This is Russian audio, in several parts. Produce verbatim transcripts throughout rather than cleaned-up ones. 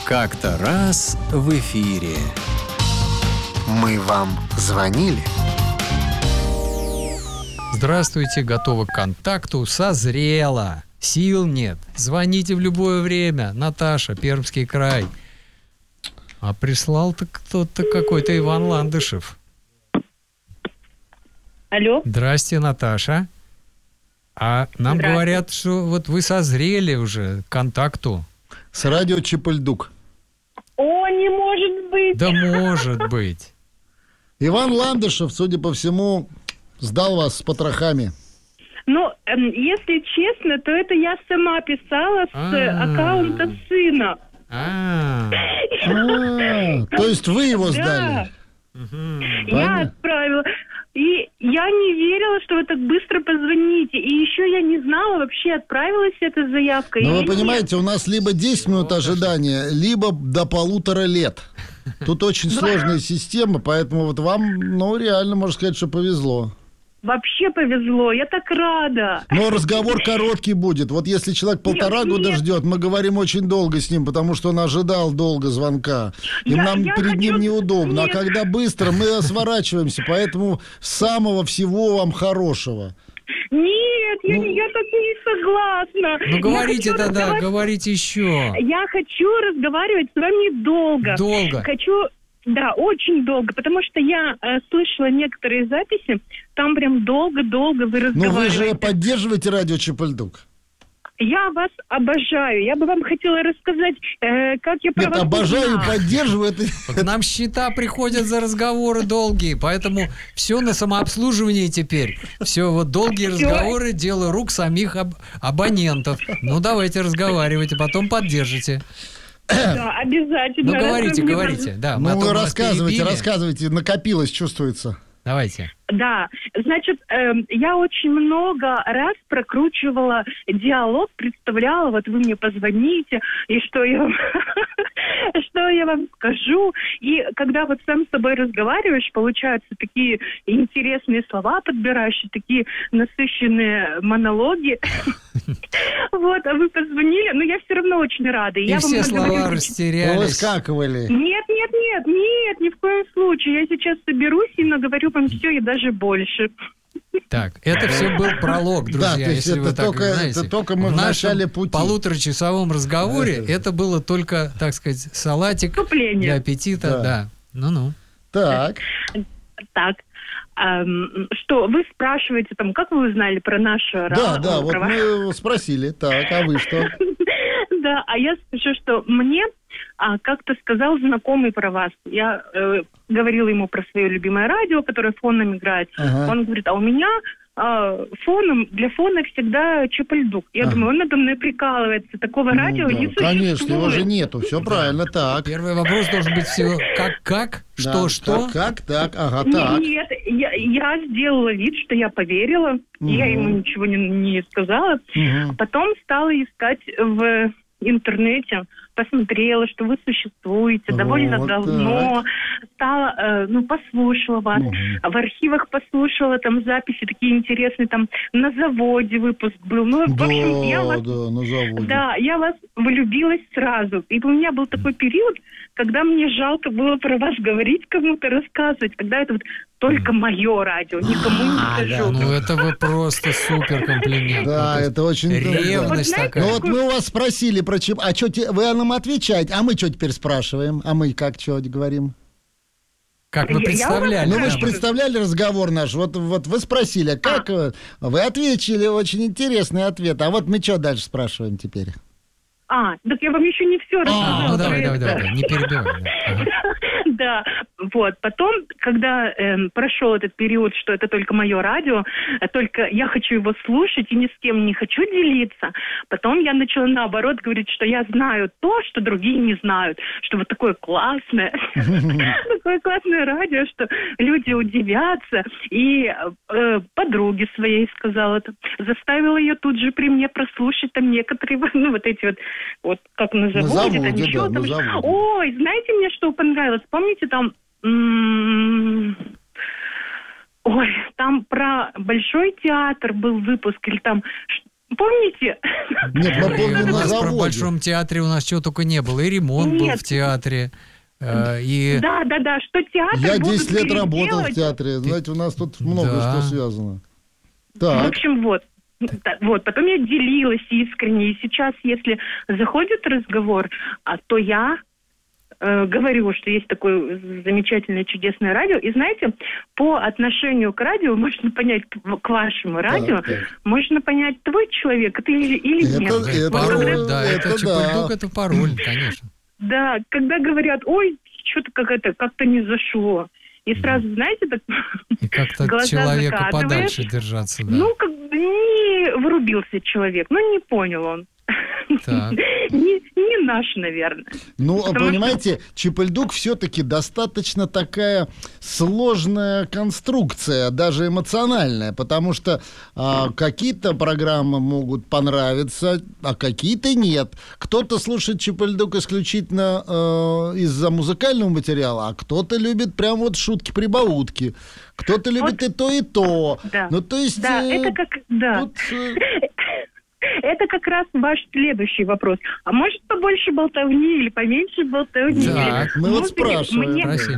Как-то раз в эфире. Мы вам звонили? Здравствуйте, готовы к контакту, созрело. Сил нет. Звоните в любое время. Наташа, Пермский край. А прислал-то кто-то какой-то Иван Ландышев. Алло. Здрасте, Наташа. А нам говорят, что вот вы созрели уже к контакту. С радио Чепельдук. О, не может быть. Да может быть. Иван Ландышев, судя по всему, сдал вас с потрохами. Ну, эм, если честно, то это я сама писала с А-а-а. аккаунта сына. А, А, то есть вы его сдали? Я отправила. И я не верила, что вы так быстро позвоните. И еще я не знала, вообще отправилась эта заявка. Ну, или вы нет. понимаете, у нас либо десять минут ожидания, либо до полутора лет. Тут очень сложная система, поэтому вот вам, ну, реально, можно сказать, что повезло. Вообще повезло, я так рада. Но разговор короткий будет. Вот если человек полтора Нет, года нет. ждет, мы говорим очень долго с ним, потому что он ожидал долго звонка. И Я- нам я перед хочу- ним неудобно. Нет. А когда быстро, мы сворачиваемся. Поэтому самого всего вам хорошего. Нет, я, Ну. не- я так не согласна. ну Я говорите хочу тогда, разговаривать- говорите еще. Я хочу разговаривать с вами долго. Долго. Хочу, да, очень долго, потому что я э, слышала некоторые записи, там прям долго-долго вы Но вы разговариваете. же поддерживаете радио Чепельдук? Я вас обожаю. Я бы вам хотела рассказать, э, как я про Нет, вас обожаю, узнала. поддерживаю. Это... К нам счета приходят за разговоры долгие, поэтому все на самообслуживании теперь. Все, вот долгие Всё. разговоры, дело рук самих аб- абонентов. Ну, давайте разговаривайте, потом поддержите. Да, обязательно. Ну, говорите, Мне говорите. Да, мы а Ну, то вы вас рассказывайте, перебили. рассказывайте. Накопилось, чувствуется. Давайте. Да, значит, эм, я очень много раз прокручивала диалог, представляла, вот вы мне позвоните, и что я вам, что я вам скажу. И когда вот сам с собой разговариваешь, получаются такие интересные слова подбираешь, такие насыщенные монологи. Вот, а вы позвонили, но я все равно очень рада. И Я вам все слова наговорю- Вы растерялись. выскакивали. Нет, нет, нет, нет, ни в коем случае. Я сейчас соберусь и наговорю вам все и даже больше. Так, это все был пролог, друзья, Да, то есть если это вы так только- знаете. это только мы в нашем начале пути. полуторачасовом разговоре Это- это было только, так сказать, салатик Вступление. для аппетита. Да. Да. Ну-ну. Так. Так, эм, что, вы спрашиваете, там, как вы узнали про наше Да, ра- да, вот права? мы спросили. Так, а вы что? Да, а я скажу, что мне а, как-то сказал знакомый про вас. Я э, говорила ему про свое любимое радио, которое фоном играет. Ага. Он говорит, а у меня а, фоном, для фона всегда Чепельдук. Я Ага. думаю, он надо мной прикалывается. Такого Ну радио да, не существует. конечно, его же нету. Все правильно, так. Первый вопрос должен быть всего как, как, что, Да, что. Как, как, так, ага, Не- так. Нет, я, я сделала вид, что я поверила. Я Мгм. ему ничего не, не сказала. Мгм. Потом стала искать в интернете, посмотрела, что вы существуете Вот довольно давно. Стала, э, ну, послушала вас. Мгм. В архивах послушала там записи такие интересные, там на заводе выпуск был. Ну, в Да, общем, я вас да, на заводе. да, я вас влюбилась сразу. И у меня был такой период, когда мне жалко было про вас говорить, кому-то рассказывать, когда это вот только мое радио, никому не А, скажу. Ну, это вы просто супер комплимент. Да, Ну, то есть это очень... да. ревность Вот знаете, такая. Ну вот мы у вас спросили про чем... А что, вы нам отвечаете? А мы что теперь спрашиваем? А мы как что говорим? Как вы Я- я представляли? Ну, вы же прямо. представляли разговор наш. Вот, вот вы спросили, а как вы? Вы ответили, очень интересный ответ. А вот мы что дальше спрашиваем теперь? А, так я вам еще не все рассказала. А, ну давай, про давай, это. давай, давай, не перебивай. да. Ага. Да, вот. Потом, когда эм, прошел этот период, что это только мое радио, э, только я хочу его слушать и ни с кем не хочу делиться, потом я начала наоборот говорить, что я знаю то, что другие не знают, что вот такое классное, такое классное радио, что люди удивятся. И э, подруге своей сказала, это, заставила ее тут же при мне прослушать там некоторые, ну вот эти вот, вот как на заводе, заводе, там еще да, на там. заводе. Ой, знаете, мне что понравилось? Помните там... м- Ой, там про Большой театр был выпуск, или там ш- Помните? Нет, мы И помним у на нас про заводе. Большом театре у нас чего только не было. И ремонт был Нет. в театре. э, И Да, да, да, что театр Я будут десять лет работал в переделать. театре. Знаете, у нас тут много Да. что связано. В Так, общем, вот. Да, вот, потом я делилась искренне, и сейчас, если заходит разговор, а, то я э, говорю, что есть такое замечательное, чудесное радио, и знаете, по отношению к радио можно понять, к к вашему радио, так. можно понять, твой человек это или, или Это- нет. это- Вот пароль, когда- да, это это Чапульдук, да. это пароль, конечно. Да, когда говорят, ой, что-то как-то как-то не зашло, и сразу, знаете, так И как-то от глаза человека закатываешь. подальше держаться, да. Ну, как бы не вырубился человек, ну, не понял он. Так. Не, не наш, наверное. ну, Потому понимаете, Чапульдук все-таки достаточно такая сложная конструкция, даже эмоциональная, потому что а, какие-то программы могут понравиться, а какие-то нет. Кто-то слушает Чапульдук исключительно э, из-за музыкального материала, а кто-то любит прям вот шутки-прибаутки. Кто-то любит и то, и то. Да. Ну, то есть... Да, э, это как, да. тут, э, Это как раз ваш следующий вопрос. А может побольше болтовни или поменьше болтовни? Так, Или мы вот музыки? спрашиваем. Мне- Спросили.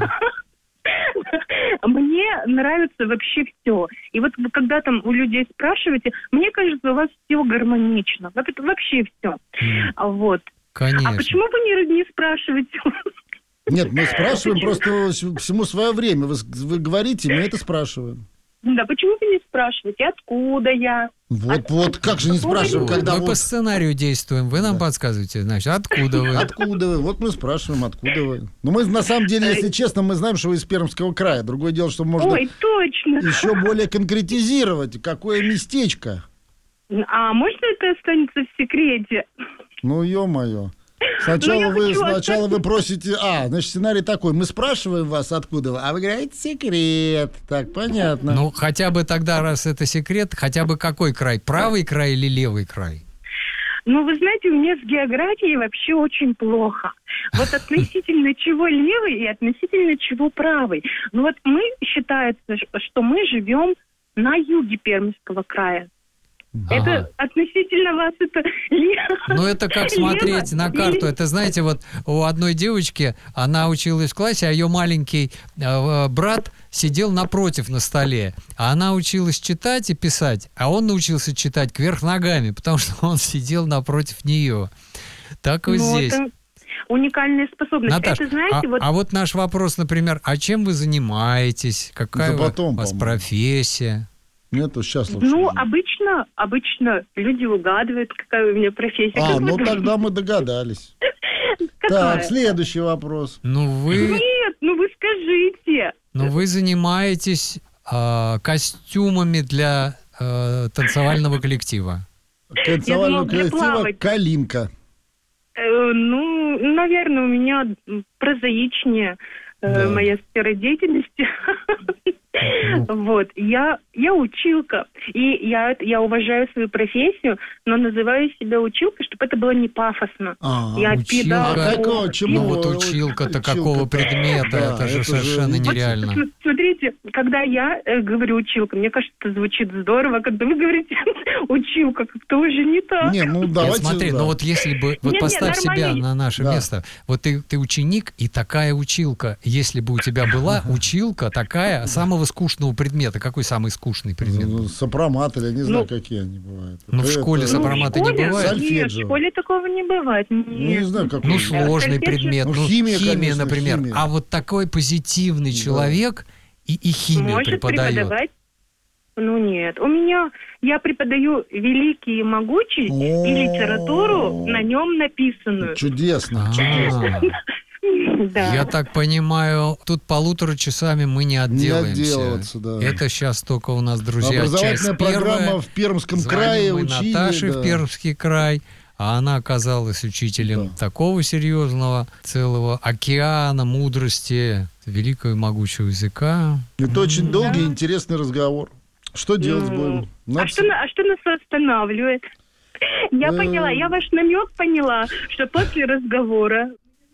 Мне нравится вообще все. И вот вы когда там у людей спрашиваете, мне кажется, у вас все гармонично. Вот это вообще все. А вот. Конечно. А почему вы не, не спрашиваете? Нет, мы спрашиваем просто всему свое время. Вы, с- вы говорите, мы это спрашиваем. Да, почему вы не спрашиваете, откуда я? Вот, вот, как же не спрашиваем, когда Мы по вот... сценарию действуем, вы нам Да. подсказываете, значит, откуда вы? Откуда вы? Вот мы спрашиваем, откуда вы. Ну, мы на самом деле, если честно, мы знаем, что вы из Пермского края. Другое дело, что можно Ой, точно. еще более конкретизировать, какое местечко. А можно это останется в секрете? Ну, ё-моё. Ну, Сначала, я вы, хочу сначала остаться- вы просите... А, значит, сценарий такой. Мы спрашиваем вас, откуда вы, а вы говорите, секрет. Так, понятно. Ну, хотя бы тогда, раз это секрет, хотя бы какой край? Правый край или левый край? Ну, вы знаете, у меня с географией вообще очень плохо. Вот относительно чего левый и относительно чего правый. Ну, вот мы, считается, что мы живем на юге Пермского края. Ага. Это относительно вас это лево. Ну, это как смотреть на карту. Это, знаете, вот у одной девочки, она училась в классе, а ее маленький э, брат сидел напротив на столе. А она училась читать и писать, а он научился читать кверх ногами, потому что он сидел напротив нее. Так и Ну, здесь. это уникальная способность. Наташ, это, знаете, а, вот... а вот наш вопрос, например, а чем вы занимаетесь? Какая Это у потом, вас по-моему. профессия? Нет, то сейчас лучше. Ну, уже. обычно, обычно люди угадывают, какая у меня профессия. А, Как ну вы тогда мы догадались. Какая? Так, следующий вопрос. Ну, вы, Нет, ну вы скажите. ну, вы занимаетесь а, костюмами для а, танцевального коллектива. Танцевального думала, для коллектива плавать. «Калинка». Э, ну, наверное, у меня прозаичнее э, Да. моя сфера деятельности. Вот. Я, я училка. И я, я уважаю свою профессию, но называю себя училкой, чтобы это было не пафосно. А, Я училка. педагог. А какого, чему? Ну, вот училка-то какого Училка-то? предмета? Да, это же это же совершенно не- нереально. Вот, смотрите, когда я э, говорю училка, мне кажется, это звучит здорово. Когда вы говорите училка, как-то уже не так. Не, ну Нет, давайте... смотри, да. ну вот если бы... Вот Не-не, поставь себя нормально. на наше Да. место. Вот ты, ты ученик и такая училка. Если бы у тебя была училка такая самого скучного предмета. Какой самый скучный предмет? Ну, сопромат или я не знаю, Ну, какие они бывают. ну, в Это- школе это- сопромата в не школе? бывает? Нет, в Сольфеджио. школе такого не бывает. Ну, не Нет. знаю, какой. Ну, сложный Сольфеджио. предмет. Ну, Ну, химия, химия, конечно, например. химия. А вот такой позитивный Да. человек и, и химию Может преподает. преподавать? Ну нет. У меня, я преподаю великий и могучий О. и литературу на нем написанную. Чудесно, А. чудесно. Да. Я так понимаю, тут полутора часами мы не Не отделаемся. отделываться, да. Это сейчас только у нас, друзья, Образовательная часть программа первая. в Пермском Звоним крае, мы учили. Наташе да. в Пермский край, а она оказалась учителем Да. такого серьезного, целого океана мудрости, великого и могучего языка. Это очень долгий и интересный разговор. Что делать Ну, будем? А Надо- что, на- а что нас останавливает? Я Э. поняла, я ваш намек поняла, что после разговора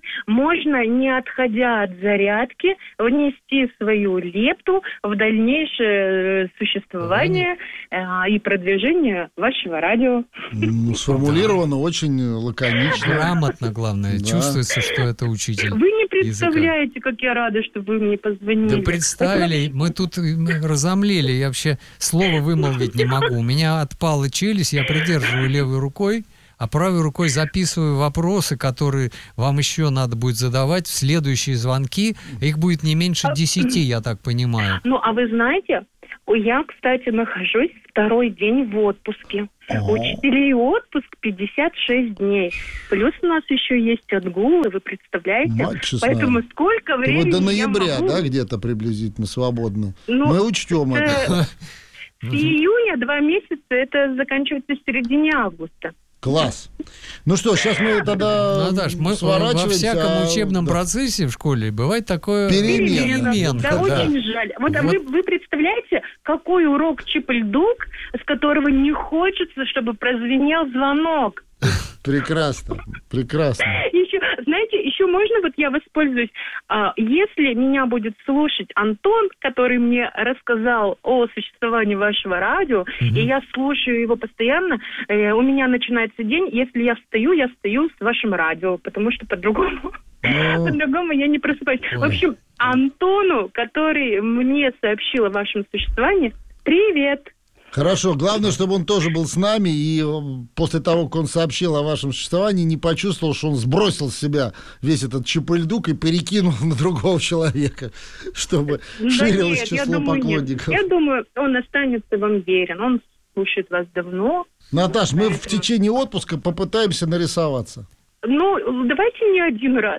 можно, не отходя от зарядки, внести свою лепту в дальнейшее существование э, и продвижение вашего радио. Ну, сформулировано очень лаконично. Грамотно, главное. Да. Чувствуется, что это учитель. Вы не языка. представляете, как я рада, что вы мне позвонили. Да представили, мы тут мы разомлели, я вообще слово вымолвить не могу. У меня отпала челюсть, я придерживаю левой рукой, а правой рукой записываю вопросы, которые вам еще надо будет задавать в следующие звонки. Их будет не меньше десяти, я так понимаю. Ну, а вы знаете, я, кстати, нахожусь второй день в отпуске. У учителей отпуск пятьдесят шесть дней. Плюс у нас еще есть отгулы, вы представляете? Мать честная. Поэтому сколько Ты времени вот до я ноября, могу... да, где-то приблизительно свободно? Ну, Мы учтем э, это. С июня два месяца, это заканчивается в середине августа. Класс. Ну что, сейчас мы тогда Наташ, мы во сворачиваемся. всяком а, учебном да. процессе в школе бывает такое... Перемена. переменка, Да, да. очень жаль. Вот, а Вот. вы, вы представляете, какой урок Чип-Льдук, с которого не хочется, чтобы прозвенел звонок. Прекрасно, прекрасно. Еще, знаете, еще можно, вот я воспользуюсь, а, если меня будет слушать Антон, который мне рассказал о существовании вашего радио, Мгм. и я слушаю его постоянно, э, у меня начинается день, если я встаю, я встаю с вашим радио, потому что по-другому, Ну, по-другому я не просыпаюсь. Ой. В общем, Антону, который мне сообщил о вашем существовании, привет. хорошо, главное, чтобы он тоже был с нами, и э, после того, как он сообщил о вашем существовании, не почувствовал, что он сбросил с себя весь этот чепыльдук и перекинул на другого человека, чтобы Да ширилось нет, я число думаю, нет. поклонников. Я думаю, он останется вам верен. Он слушает вас давно. Наташ, мы в Поэтому- течение отпуска попытаемся нарисоваться. Ну, давайте не один раз.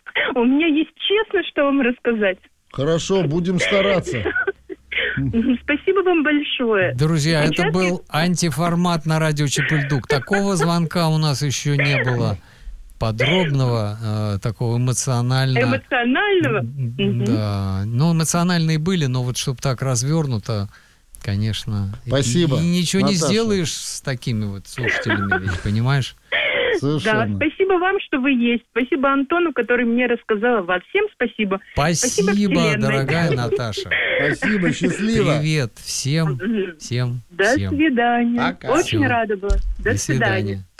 У меня есть честно, что вам рассказать. Хорошо, будем стараться. Спасибо вам большое. Друзья, это Сейчас был антиформат на радио Чепыльдук. Такого звонка у нас еще не было. Подробного, э, такого эмоционального. Эмоционального. М, Мгм. Да, ну эмоциональные были, но вот чтобы так развернуто, конечно. Спасибо, И, и ничего не Наташа. сделаешь с такими вот слушателями, ведь, понимаешь? Да, Совершенно. спасибо вам, что вы есть. Спасибо Антону, который мне рассказал о вас. Всем спасибо. Спасибо, Вселенной. дорогая Наташа. Спасибо, счастливо. Привет всем, Мгм. всем, До всем. свидания. Пока. Очень Всё. рада была. До, До свидания. свидания.